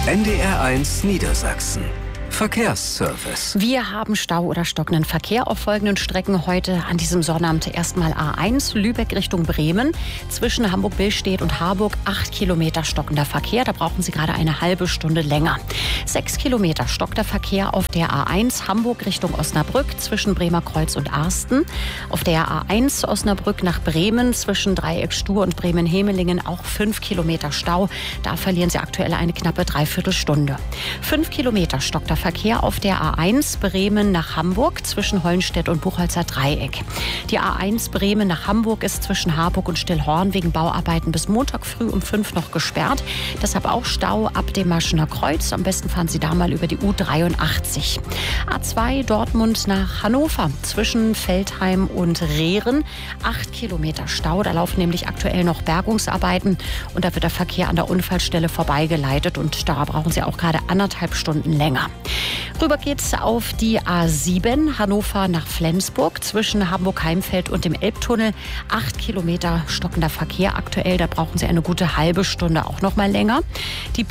NDR1 Niedersachsen. Verkehrsservice. Wir haben Stau oder stockenden Verkehr auf folgenden Strecken heute an diesem Sonnabend. Erstmal A1 Lübeck Richtung Bremen. Zwischen Hamburg-Billstedt und Harburg 8 Kilometer stockender Verkehr. Da brauchen Sie gerade eine halbe Stunde länger. 6 Kilometer stockender Verkehr auf der A1 Hamburg Richtung Osnabrück zwischen Bremerkreuz und Arsten. Auf der A1 Osnabrück nach Bremen zwischen Dreieck Stur und Bremen-Hemelingen auch 5 Kilometer Stau. Da verlieren Sie aktuell eine knappe Dreiviertelstunde. 5 Kilometer stockender Verkehr auf der A1 Bremen nach Hamburg zwischen Hollenstedt und Buchholzer Dreieck. Die A1 Bremen nach Hamburg ist zwischen Harburg und Stillhorn wegen Bauarbeiten bis Montag früh um 5 noch gesperrt. Deshalb auch Stau ab dem Maschener Kreuz. Am besten fahren Sie da mal über die U83. A2 Dortmund nach Hannover zwischen Veltheim und Rehren. 8 Kilometer Stau. Da laufen nämlich aktuell noch Bergungsarbeiten und da wird der Verkehr an der Unfallstelle vorbeigeleitet und da brauchen Sie auch gerade 1,5 Stunden länger. Rüber geht's auf die A7 Hannover nach Flensburg zwischen Hamburg-Heimfeld und dem Elbtunnel. 8 Kilometer stockender Verkehr aktuell. Da brauchen Sie eine gute halbe Stunde auch noch mal länger. Die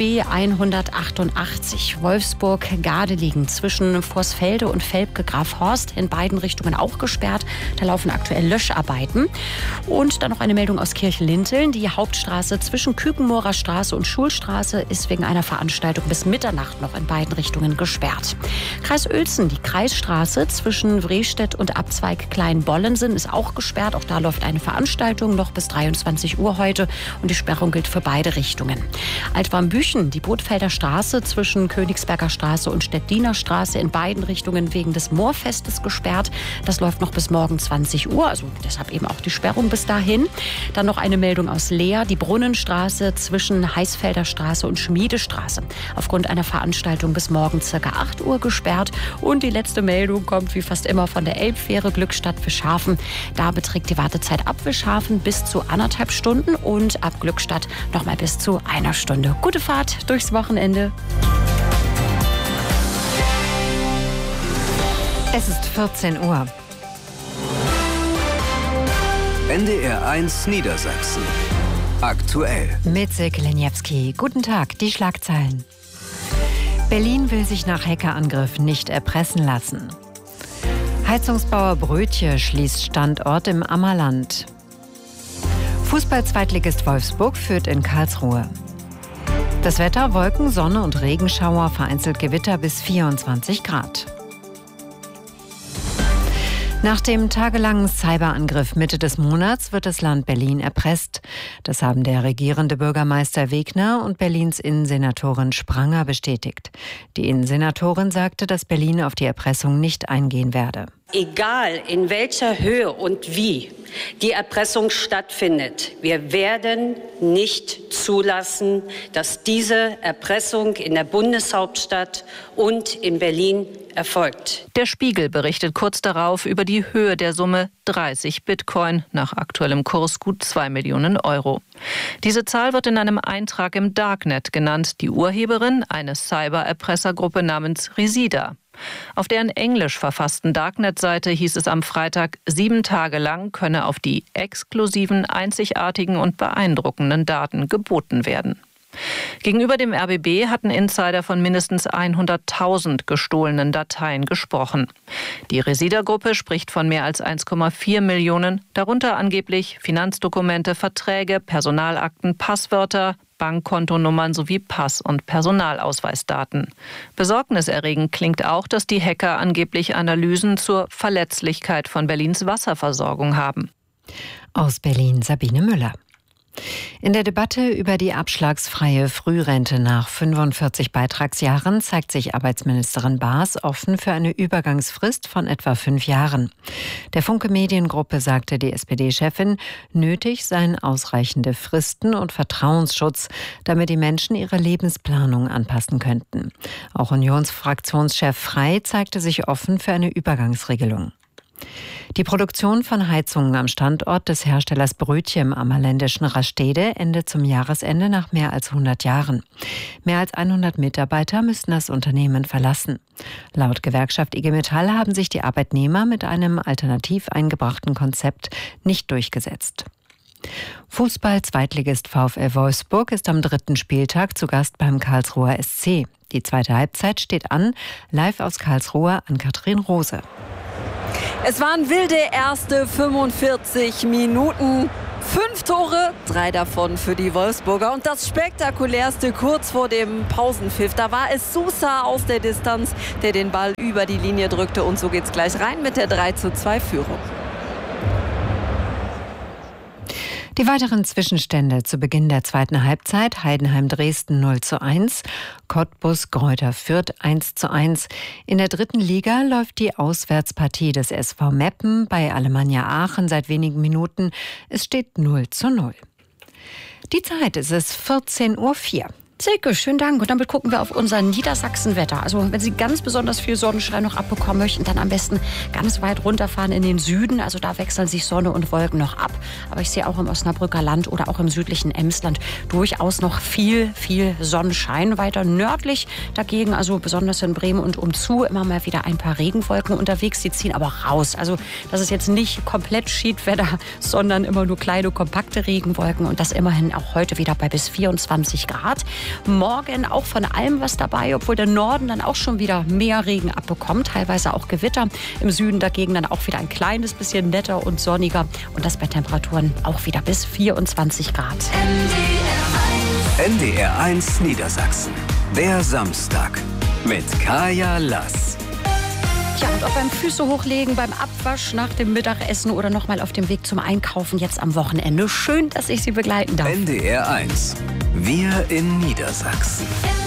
B188 Wolfsburg-Gardelegen zwischen Vorsfelde und Velpke-Grafhorst in beiden Richtungen auch gesperrt. Da laufen aktuell Löscharbeiten. Und dann noch eine Meldung aus Kirchlinteln. Die Hauptstraße zwischen Kükenmoorer Straße und Schulstraße ist wegen einer Veranstaltung bis Mitternacht noch in beiden Richtungen gesperrt. Kreis Uelzen, die Kreisstraße zwischen Wrestedt und Abzweig Kleinbollensen ist auch gesperrt. Auch da läuft eine Veranstaltung noch bis 23 Uhr heute und die Sperrung gilt für beide Richtungen. Altwarmbüchen, die Bootfelder Straße zwischen Königsberger Straße und Stettiner Straße in beiden Richtungen wegen des Moorfestes gesperrt. Das läuft noch bis morgen 20 Uhr, also deshalb eben auch die Sperrung bis dahin. Dann noch eine Meldung aus Leer, die Brunnenstraße zwischen Heißfelder Straße und Schmiedestraße. Aufgrund einer Veranstaltung bis morgen ca. 8 Uhr gesperrt. Und die letzte Meldung kommt wie fast immer von der Elbfähre Glückstadt-Wischhafen. Da beträgt die Wartezeit ab Wischhafen bis zu 1,5 Stunden und ab Glückstadt nochmal bis zu 1 Stunde. Gute Fahrt durchs Wochenende. Es ist 14 Uhr. NDR1 Niedersachsen. Aktuell. Mit Silke Leniewski. Guten Tag, die Schlagzeilen. Berlin will sich nach Hackerangriff nicht erpressen lassen. Heizungsbauer Brötje schließt Standort im Ammerland. Fußball-Zweitligist Wolfsburg führt in Karlsruhe. Das Wetter: Wolken, Sonne und Regenschauer, vereinzelt Gewitter bis 24 Grad. Nach dem tagelangen Cyberangriff Mitte des Monats wird das Land Berlin erpresst. Das haben der regierende Bürgermeister Wegner und Berlins Innensenatorin Spranger bestätigt. Die Innensenatorin sagte, dass Berlin auf die Erpressung nicht eingehen werde. Egal in welcher Höhe und wie die Erpressung stattfindet, wir werden nicht zulassen, dass diese Erpressung in der Bundeshauptstadt und in Berlin erfolgt. Der Spiegel berichtet kurz darauf über die Höhe der Summe 30 Bitcoin, nach aktuellem Kurs gut 2 Millionen Euro. Diese Zahl wird in einem Eintrag im Darknet genannt. Die Urheberin, eine Cyber-Erpressergruppe namens Resida. Auf deren englisch verfassten Darknet-Seite hieß es am Freitag, 7 Tage lang könne auf die exklusiven, einzigartigen und beeindruckenden Daten geboten werden. Gegenüber dem RBB hatten Insider von mindestens 100.000 gestohlenen Dateien gesprochen. Die Resida-Gruppe spricht von mehr als 1,4 Millionen, darunter angeblich Finanzdokumente, Verträge, Personalakten, Passwörter, Bankkontonummern sowie Pass- und Personalausweisdaten. Besorgniserregend klingt auch, dass die Hacker angeblich Analysen zur Verletzlichkeit von Berlins Wasserversorgung haben. Aus Berlin Sabine Müller. In der Debatte über die abschlagsfreie Frührente nach 45 Beitragsjahren zeigt sich Arbeitsministerin Baas offen für eine Übergangsfrist von etwa 5 Jahren. Der Funke Mediengruppe sagte die SPD-Chefin, nötig seien ausreichende Fristen und Vertrauensschutz, damit die Menschen ihre Lebensplanung anpassen könnten. Auch Unionsfraktionschef Frey zeigte sich offen für eine Übergangsregelung. Die Produktion von Heizungen am Standort des Herstellers Brötje im ammerländischen Rastede endet zum Jahresende nach mehr als 100 Jahren. Mehr als 100 Mitarbeiter müssten das Unternehmen verlassen. Laut Gewerkschaft IG Metall haben sich die Arbeitnehmer mit einem alternativ eingebrachten Konzept nicht durchgesetzt. Fußball-Zweitligist VfL Wolfsburg ist am 3. Spieltag zu Gast beim Karlsruher SC. Die zweite Halbzeit steht an. Live aus Karlsruhe an Katrin Rose. Es waren wilde erste 45 Minuten. 5 Tore, 3 davon für die Wolfsburger. Und das Spektakulärste kurz vor dem Pausenpfiff. Da war es Sousa aus der Distanz, der den Ball über die Linie drückte. Und so geht's gleich rein mit der 3:2-Führung. Die weiteren Zwischenstände zu Beginn der zweiten Halbzeit: Heidenheim-Dresden 0:1, Cottbus-Greuther Fürth 1:1. In der 3. Liga läuft die Auswärtspartie des SV Meppen bei Alemannia Aachen seit wenigen Minuten. Es steht 0:0. Die Zeit ist es 14:04 Uhr. Silke, schönen Dank. Und damit gucken wir auf unser Niedersachsen-Wetter. Also wenn Sie ganz besonders viel Sonnenschein noch abbekommen möchten, dann am besten ganz weit runterfahren in den Süden. Also da wechseln sich Sonne und Wolken noch ab. Aber ich sehe auch im Osnabrücker Land oder auch im südlichen Emsland durchaus noch viel Sonnenschein. Weiter nördlich dagegen, also besonders in Bremen und umzu, immer mal wieder ein paar Regenwolken unterwegs. Die ziehen aber raus. Also das ist jetzt nicht komplett Schiedwetter, sondern immer nur kleine, kompakte Regenwolken. Und das immerhin auch heute wieder bei bis 24 Grad. Morgen auch von allem was dabei, obwohl der Norden dann auch schon wieder mehr Regen abbekommt, teilweise auch Gewitter. Im Süden dagegen dann auch wieder ein kleines bisschen netter und sonniger und das bei Temperaturen auch wieder bis 24 Grad. NDR1 Niedersachsen. Der Samstag mit Kaya Lass. Ja, und ob beim Füße hochlegen, beim Abwasch, nach dem Mittagessen oder noch mal auf dem Weg zum Einkaufen jetzt am Wochenende. Schön, dass ich Sie begleiten darf. NDR1. Wir in Niedersachsen.